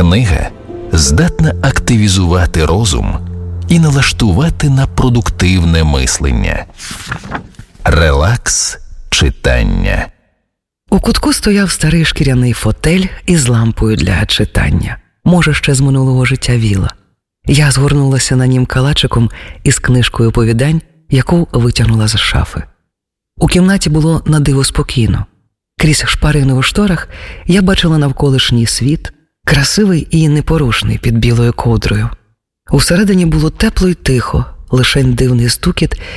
Книга здатна активізувати розум і налаштувати на продуктивне мислення. Релакс читання. У кутку стояв старий шкіряний фотель із лампою для читання. Може, ще з минулого життя Віла. Я згорнулася на нім калачиком із книжкою оповідань, яку витягнула з шафи. У кімнаті було на диво спокійно. Крізь шпарини у шторах я бачила навколишній світ, красивий і непорушний під білою ковдрою. Усередині було тепло й тихо, лишень дивний стукіт